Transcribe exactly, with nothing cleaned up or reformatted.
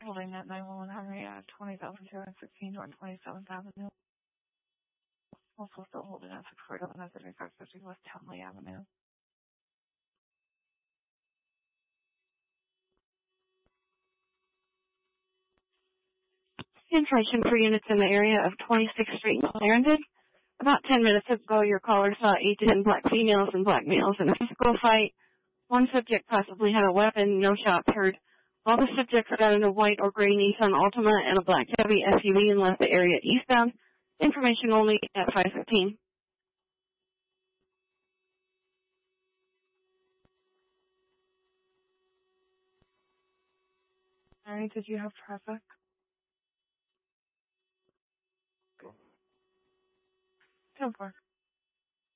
Holding at nine one one Henry at twenty thousand two hundred sixteen North twenty-seventh Avenue. Also still holding at six four seven seventy-five fifty West Townley Avenue. Information for units in the area of twenty-sixth Street in Clarendon. About ten minutes ago, your caller saw eight to ten black females and black males in a physical fight. One subject possibly had a weapon, no shots heard. All the subjects got in a white or gray Nissan Altima and a black heavy S U V and left the area eastbound. Information only at five fifteen. All right, did you have traffic? Go. ten four.